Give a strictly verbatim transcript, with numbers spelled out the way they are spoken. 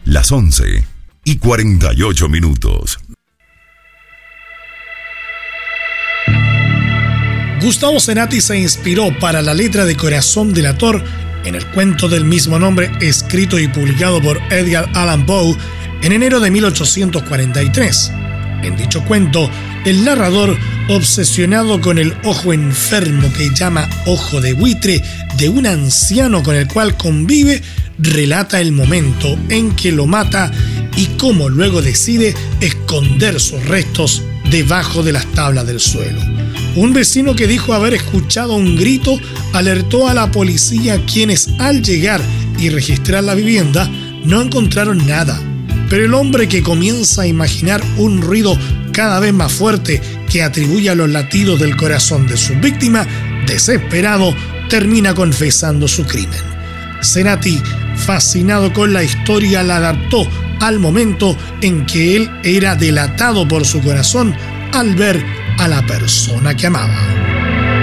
las once y cuarenta y ocho minutos. Gustavo Cerati se inspiró para la letra de Corazón delator en el cuento del mismo nombre, escrito y publicado por Edgar Allan Poe en enero de mil ochocientos cuarenta y tres. En dicho cuento, el narrador, obsesionado con el ojo enfermo que llama ojo de buitre de un anciano con el cual convive, relata el momento en que lo mata y cómo luego decide esconder sus restos debajo de las tablas del suelo. Un vecino que dijo haber escuchado un grito alertó a la policía, quienes al llegar y registrar la vivienda no encontraron nada. Pero el hombre, que comienza a imaginar un ruido cada vez más fuerte que atribuye a los latidos del corazón de su víctima, desesperado, termina confesando su crimen. Cerati, fascinado con la historia, la adaptó al momento en que él era delatado por su corazón al ver a la persona que amaba.